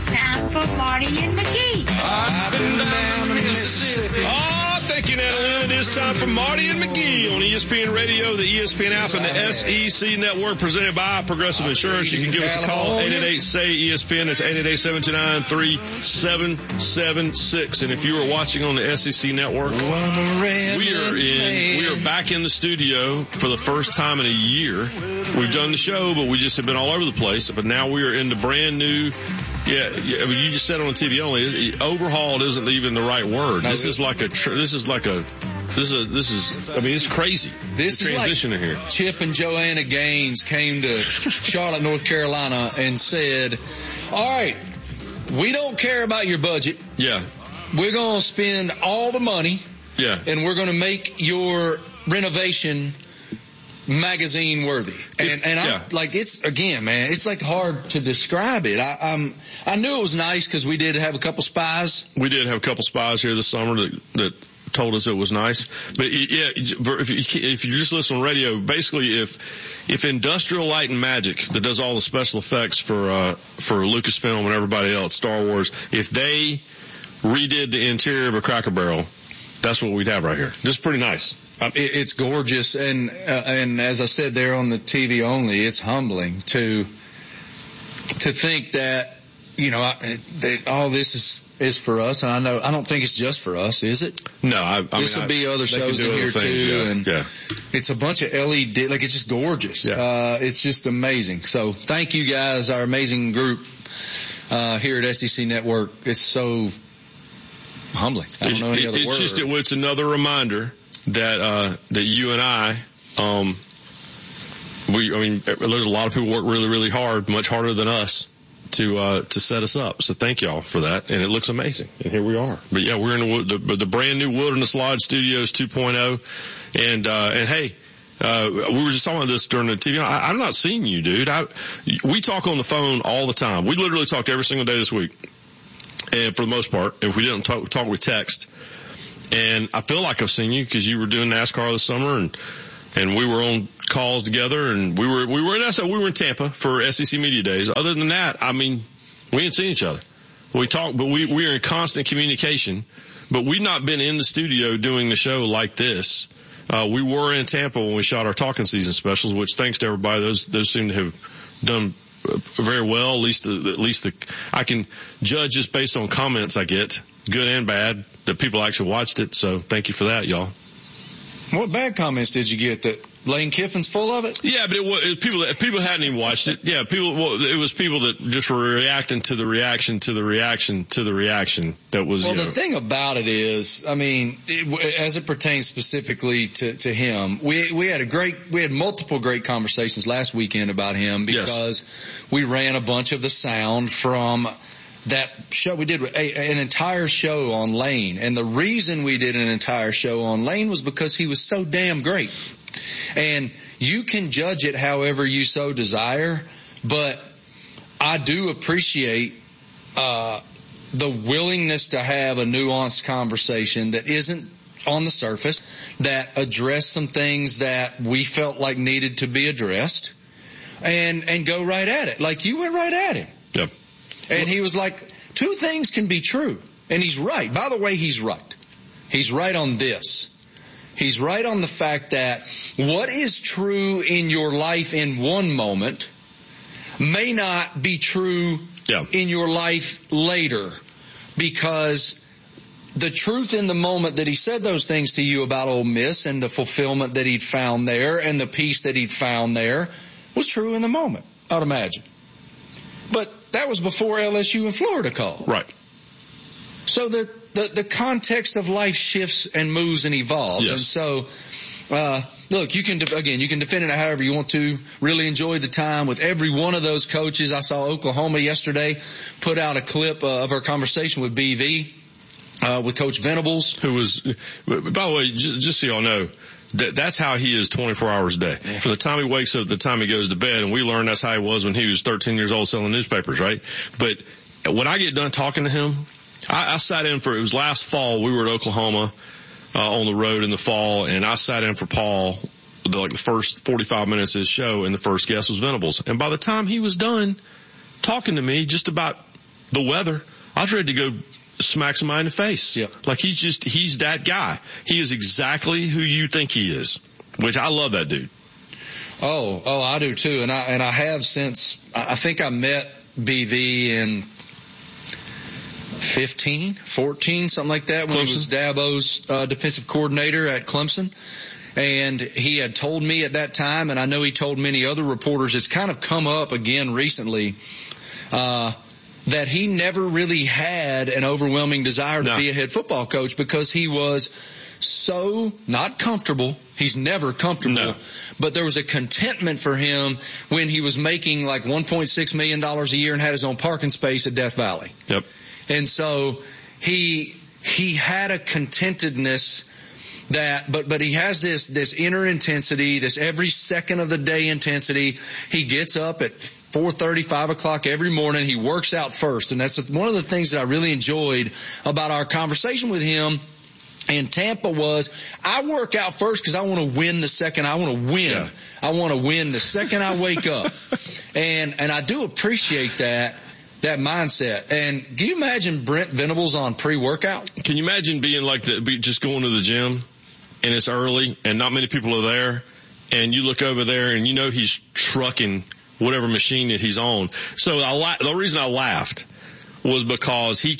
It's time for Marty and McGee. I've been down in Mississippi. Oh, thank you, Natalie. It is time for Marty and McGee on ESPN Radio, the ESPN app, and the SEC Network, presented by Progressive Insurance. You can give us a call, 888-SAY-ESPN. That's 888-729-3776. And if you are watching on the SEC Network, we are back in the studio for the first time in a year. We've done the show, but we just have been all over the place. But now we are in the brand new, I mean, you just said on the TV only, overhauled isn't even the right word. This is it's crazy. This is transition like in here. Chip and Joanna Gaines came to Charlotte, North Carolina and said, all right, we don't care about your budget. Yeah. We're going to spend all the money. Yeah. And we're going to make your renovation magazine worthy. And I'm like, it's, again, man, it's like hard to describe it. I knew it was nice because we did have a couple spies. We did have a couple spies here this summer that told us it was nice. But yeah, if you just listen on radio, basically if Industrial Light and Magic, that does all the special effects for Lucasfilm and everybody else, Star Wars, if they redid the interior of a Cracker Barrel, that's what we'd have right here. This is pretty nice. It's gorgeous, and as I said there on the TV only, it's humbling to think that, you know, that all this is for us. And I don't think it's just for us, is it? No, this will be other shows in here too, it's a bunch of LED. Like, it's just gorgeous. Yeah. It's just amazing. So thank you guys, our amazing group here at SEC Network. It's so humbling. I don't know any other word. It's another reminder that you and I, there's a lot of people work really, really hard, much harder than us, to set us up. So thank y'all for that. And it looks amazing. And here we are. But yeah, we're in the brand new Wilderness Lodge Studios 2.0. And hey, we were just talking about this during the TV. I'm not seeing you, dude. We talk on the phone all the time. We literally talked every single day this week. And for the most part, if we didn't talk, we text. And I feel like I've seen you because you were doing NASCAR this summer, and we were on calls together, and we were in Tampa for SEC Media Days. Other than that, I mean, we ain't seen each other. We talk, but we are in constant communication. But we've not been in the studio doing the show like this. We were in Tampa when we shot our Talking Season specials, which, thanks to everybody, those seem to have done very well. At least I can judge just based on comments I get, good and bad, that people actually watched it. So thank you for that, y'all. What bad comments did you get? That Lane Kiffin's full of it? Yeah, but it was people hadn't even watched it. Yeah, it was people that just were reacting to the reaction to the reaction to the reaction that was. Well, the thing about it is, I mean, as it pertains specifically to him, we had multiple great conversations last weekend about him because we ran a bunch of the sound from that show. We did an entire show on Lane, and the reason we did an entire show on Lane was because he was so damn great. And you can judge it however you so desire, but I do appreciate the willingness to have a nuanced conversation that isn't on the surface, that addressed some things that we felt like needed to be addressed, and go right at it. Like, you went right at him. Yep. And he was like, two things can be true. And he's right. By the way, he's right. He's right on this. He's right on the fact that what is true in your life in one moment may not be true in your life later, because the truth in the moment that he said those things to you about Ole Miss and the fulfillment that he'd found there and the peace that he'd found there was true in the moment, I'd imagine. But that was before LSU and Florida called. Right. So the context of life shifts and moves and evolves. Yes. And so, look, you can defend it however you want to. Really enjoyed the time with every one of those coaches. I saw Oklahoma yesterday put out a clip of our conversation with BV, with Coach Venables. Who was, by the way, just so y'all know, that's how he is 24 hours a day. Yeah. From the time he wakes up to the time he goes to bed, and we learned that's how he was when he was 13 years old selling newspapers, right? But when I get done talking to him, I sat in for, it was last fall, we were at Oklahoma on the road in the fall, and I sat in for Paul the first 45 minutes of his show, and the first guest was Venables. And by the time he was done talking to me, just about the weather, I was ready to go smack somebody in the face. Yep. Like he's that guy. He is exactly who you think he is, which I love that dude. Oh, I do too. And I have since, I think I met BV in 15, 14, something like that, when he was Dabo's defensive coordinator at Clemson. And he had told me at that time, and I know he told many other reporters, it's kind of come up again recently, that he never really had an overwhelming desire to be a head football coach because he was so not comfortable. He's never comfortable, but there was a contentment for him when he was making like $1.6 million a year and had his own parking space at Death Valley. Yep. And so he had a contentedness but he has this inner intensity, this every second of the day intensity. He gets up at 4:30, 5 o'clock every morning. He works out first. And that's one of the things that I really enjoyed about our conversation with him in Tampa was I work out first because I want to win the second. I want to win. Yeah. I want to win the second I wake up. And I do appreciate that mindset. And can you imagine Brent Venables on pre-workout? Can you imagine being like just going to the gym and it's early and not many people are there and you look over there and you know he's trucking whatever machine that he's on. So the reason I laughed was because he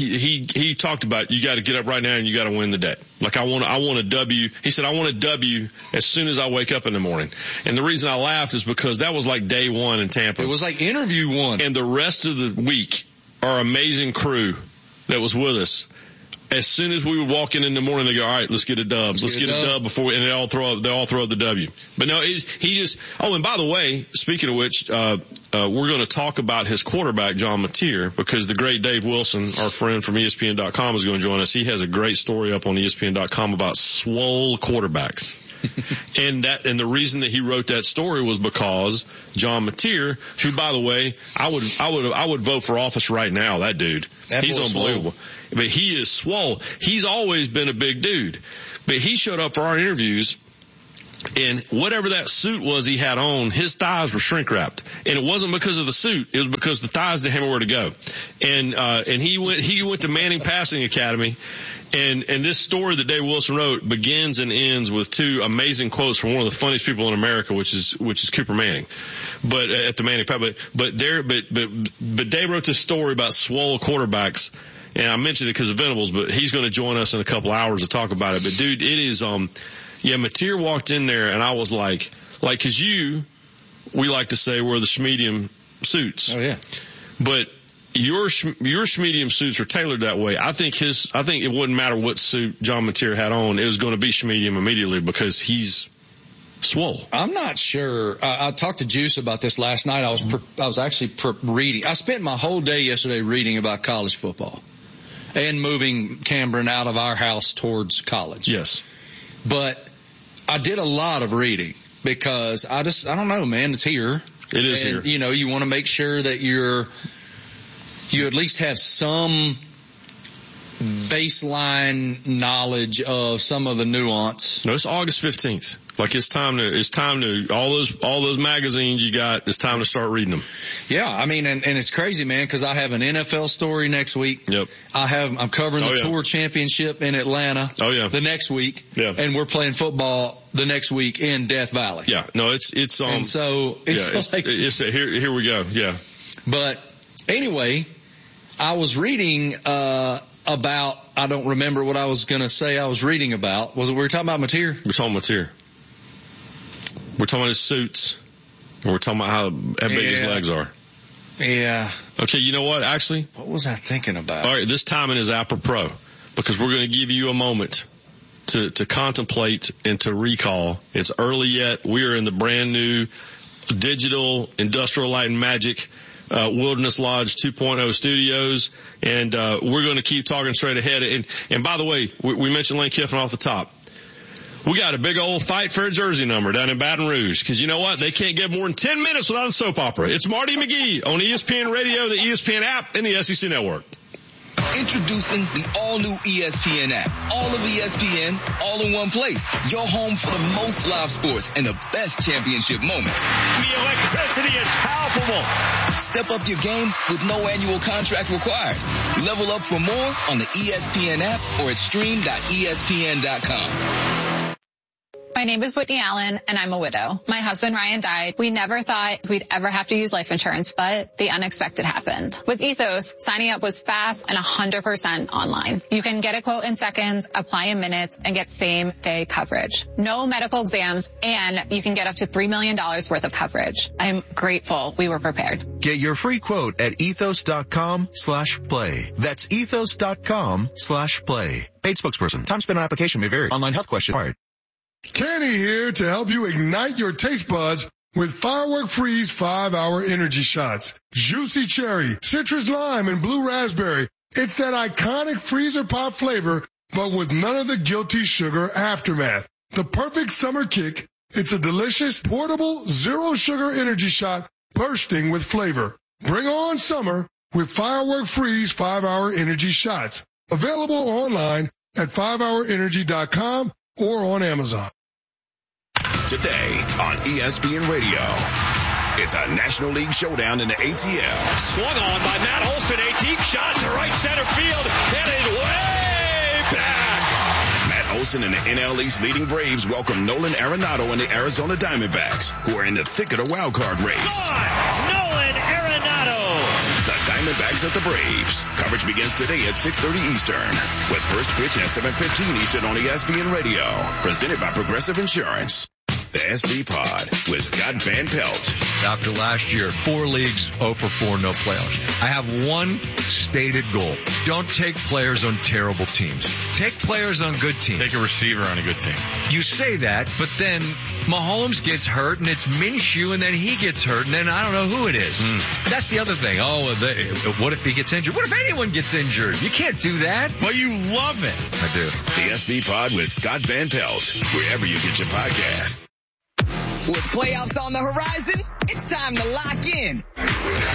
talked about you got to get up right now and you got to win the day. Like I want a W. He said I want a W as soon as I wake up in the morning. And the reason I laughed is because that was like day one in Tampa. It was like interview one. And the rest of the week, our amazing crew that was with us, as soon as we would walk in the morning, they go, all right, let's get a dub. Let's get a dub before, and they all throw up the W. But no, and by the way, speaking of which, we're going to talk about his quarterback, John Mateer, because the great Dave Wilson, our friend from ESPN.com, is going to join us. He has a great story up on ESPN.com about swole quarterbacks. And the reason that he wrote that story was because John Mateer, who, by the way, I would vote for office right now. That dude, he's unbelievable. Swole. But he is swole. He's always been a big dude. But he showed up for our interviews, and whatever that suit was he had on, his thighs were shrink wrapped. And it wasn't because of the suit. It was because the thighs didn't have anywhere to go. And he went to Manning Passing Academy. And this story that Dave Wilson wrote begins and ends with two amazing quotes from one of the funniest people in America, which is Cooper Manning. But at the Manning, but Dave wrote this story about swole quarterbacks. And I mentioned it because of Venables, but he's going to join us in a couple hours to talk about it. But dude, it is, Mateer walked in there and I was like, cause we like to say we're the schmedium suits. Oh yeah. But your schmedium suits are tailored that way. I think it wouldn't matter what suit John Mateer had on. It was going to be schmedium immediately because he's swole. I'm not sure. I talked to Juice about this last night. I was actually reading. I spent my whole day yesterday reading about college football and moving Cameron out of our house towards college. Yes. But I did a lot of reading because I don't know, man, it's here. It is here. You know, you want to make sure that you at least have some baseline knowledge of some of the nuance. No, it's August 15th. Like it's time to all those magazines you got, it's time to start reading them. Yeah, I mean, and it's crazy, man, because I have an NFL story next week. Yep. I'm covering the Tour Championship in Atlanta. Oh yeah. The next week. Yeah. And we're playing football the next week in Death Valley. Yeah. No, it's and so it's here we go. Yeah. But anyway, I was reading about, I don't remember what I was going to say I was reading about. We were talking about Mateer? We're talking Mateer. We're talking about his suits. We're talking about how big his legs are. Yeah. Okay, you know what, actually? What was I thinking about? All right, this timing is apropos because we're going to give you a moment to contemplate and to recall. It's early yet. We are in the brand new digital Industrial Light and Magic Wilderness Lodge 2.0 studios, and we're going to keep talking straight ahead. And by the way, we mentioned Lane Kiffin off the top. We got a big old fight for a jersey number down in Baton Rouge, because you know what? They can't get more than 10 minutes without a soap opera. It's Marty McGee on ESPN Radio, the ESPN app, and the SEC Network. Introducing the all-new ESPN app. All of ESPN, all in one place. Your home for the most live sports and the best championship moments. The electricity is palpable. Step up your game with no annual contract required. Level up for more on the ESPN app or at stream.espn.com. My name is Whitney Allen, and I'm a widow. My husband, Ryan, died. We never thought we'd ever have to use life insurance, but the unexpected happened. With Ethos, signing up was fast and 100% online. You can get a quote in seconds, apply in minutes, and get same-day coverage. No medical exams, and you can get up to $3 million worth of coverage. I'm grateful we were prepared. Get your free quote at ethos.com/play. That's ethos.com/play. Paid spokesperson. Time spent on application may vary. Online health question required. Kenny here to help you ignite your taste buds with Firework Freeze 5-Hour Energy Shots. Juicy cherry, citrus lime, and blue raspberry. It's that iconic freezer pop flavor, but with none of the guilty sugar aftermath. The perfect summer kick. It's a delicious, portable, zero-sugar energy shot bursting with flavor. Bring on summer with Firework Freeze 5-Hour Energy Shots. Available online at 5hourenergy.com or on Amazon. Today on ESPN Radio, it's a National League showdown in the ATL. Swung on by Matt Olson, a deep shot to right center field, headed way back. Matt Olson and the NL East leading Braves welcome Nolan Arenado and the Arizona Diamondbacks, who are in the thick of the wild card race. Nolan Arenado. The Diamondbacks at the Braves. Coverage begins today at 6:30 Eastern, with first pitch at 7:15 Eastern on ESPN Radio. Presented by Progressive Insurance. The SB Pod with Scott Van Pelt. After last year, 4 leagues, 0 for 4, no playoffs. I have one stated goal. Don't take players on terrible teams. Take players on good teams. Take a receiver on a good team. You say that, but then Mahomes gets hurt, and it's Minshew, and then he gets hurt, and then I don't know who it is. That's the other thing. What if he gets injured? What if anyone gets injured? You can't do that. But you love it. I do. The SB Pod with Scott Van Pelt, wherever you get your podcast. With playoffs on the horizon, it's time to lock in.